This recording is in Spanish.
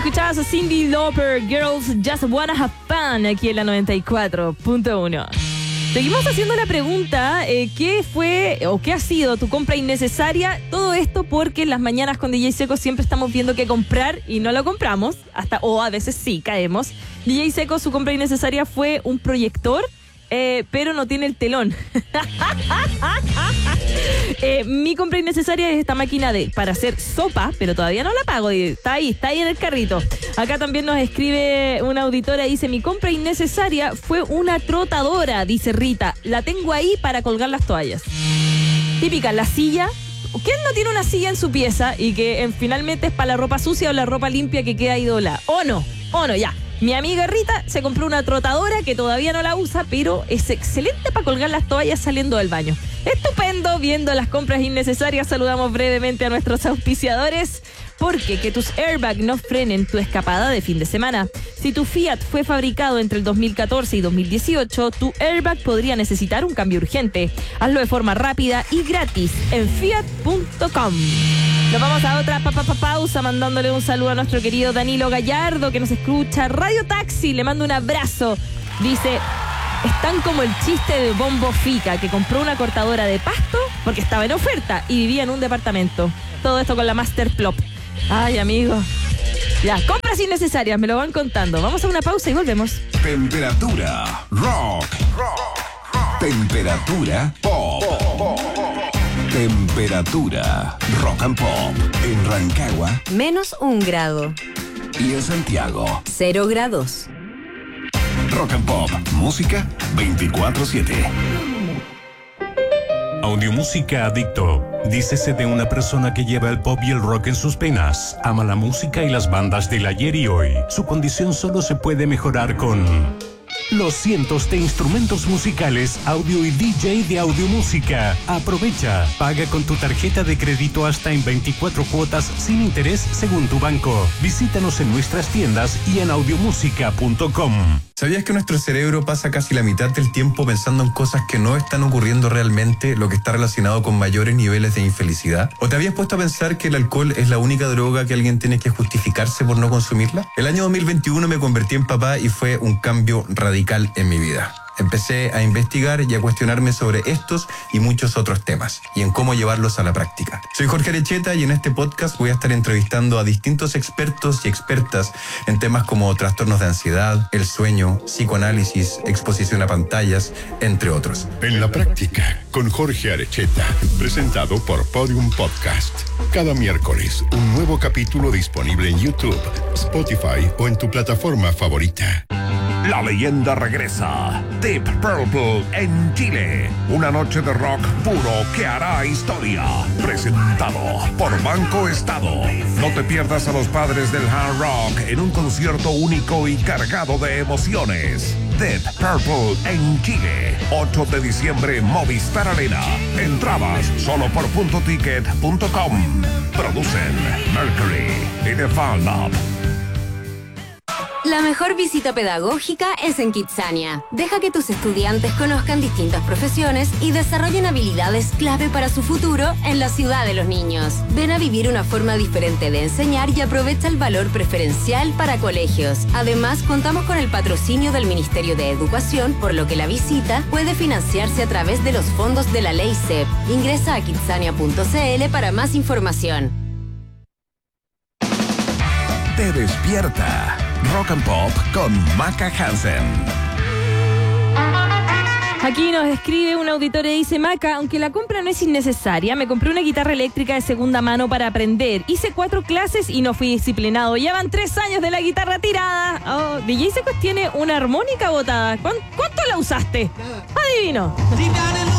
Escuchabas a Cyndi Lauper, Girls Just Wanna Have Fun, aquí en la 94.1. Seguimos haciendo la pregunta, ¿qué fue o qué ha sido tu compra innecesaria? Todo esto porque en las mañanas con DJ Seco siempre estamos viendo qué comprar y no lo compramos, o a veces sí caemos. DJ Seco, su compra innecesaria fue un proyector, pero no tiene el telón. Mi compra innecesaria es esta máquina para hacer sopa, pero todavía no la pago, está ahí en el carrito. Acá también nos escribe una auditora, dice: mi compra innecesaria fue una trotadora, dice Rita, la tengo ahí para colgar las toallas. Típica, la silla. ¿Quién no tiene una silla en su pieza y que finalmente es para la ropa sucia o la ropa limpia que queda ahí doblada? ¿O no, ya. Mi amiga Rita se compró una trotadora que todavía no la usa, pero es excelente para colgar las toallas saliendo del baño. Estupendo, viendo las compras innecesarias, saludamos brevemente a nuestros auspiciadores. Porque que tus airbags no frenen tu escapada de fin de semana. Si tu Fiat fue fabricado entre el 2014 y 2018, tu airbag podría necesitar un cambio urgente. Hazlo de forma rápida y gratis en fiat.com. Nos vamos a otra pausa mandándole un saludo a nuestro querido Danilo Gallardo que nos escucha. Radio Taxi, le mando un abrazo. Dice: están como el chiste de Bombo Fica, que compró una cortadora de pasto porque estaba en oferta y vivía en un departamento. Todo esto con la Master Plop. Ay, amigo. Ya, compras innecesarias, me lo van contando. Vamos a una pausa y volvemos. Temperatura rock. Temperatura pop. Temperatura rock and pop. En Rancagua, -1 grado. Y en Santiago, 0 grados. Rock and pop, música 24/7. Audiomúsica Adicto. Dícese de una persona que lleva el pop y el rock en sus penas. Ama la música y las bandas del ayer y hoy. Su condición solo se puede mejorar con los cientos de instrumentos musicales, audio y DJ de Audiomúsica. Aprovecha. Paga con tu tarjeta de crédito hasta en 24 cuotas sin interés según tu banco. Visítanos en nuestras tiendas y en audiomusica.com. ¿Sabías que nuestro cerebro pasa casi la mitad del tiempo pensando en cosas que no están ocurriendo realmente, lo que está relacionado con mayores niveles de infelicidad? ¿O te habías puesto a pensar que el alcohol es la única droga que alguien tiene que justificarse por no consumirla? El año 2021 me convertí en papá y fue un cambio radical en mi vida. Empecé a investigar y a cuestionarme sobre estos y muchos otros temas y en cómo llevarlos a la práctica. Soy Jorge Arecheta y en este podcast voy a estar entrevistando a distintos expertos y expertas en temas como trastornos de ansiedad, el sueño, psicoanálisis, exposición a pantallas, entre otros. En la práctica, con Jorge Arecheta, presentado por Podium Podcast. Cada miércoles, un nuevo capítulo disponible en YouTube, Spotify o en tu plataforma favorita. La leyenda regresa. Deep Purple en Chile. Una noche de rock puro que hará historia. Presentado por Banco Estado. No te pierdas a los padres del hard rock en un concierto único y cargado de emociones. Deep Purple en Chile. 8 de diciembre, Movistar Arena. Entradas solo por puntoticket.com. Producen Mercury y The Fan Lab. La mejor visita pedagógica es en Kidzania. Deja que tus estudiantes conozcan distintas profesiones y desarrollen habilidades clave para su futuro en la ciudad de los niños. Ven a vivir una forma diferente de enseñar y aprovecha el valor preferencial para colegios. Además, contamos con el patrocinio del Ministerio de Educación, por lo que la visita puede financiarse a través de los fondos de la Ley CEP. Ingresa a kidzania.cl para más información. Te despierta. Rock and Pop con Maca Hansen. Aquí nos escribe un auditor y dice: Maca, aunque la compra no es innecesaria, me compré una guitarra eléctrica de segunda mano para aprender. Hice 4 clases y no fui disciplinado. Ya van 3 años de la guitarra tirada. Oh, DJ Secos tiene una armónica botada. ¿Cuánto la usaste? Adivino.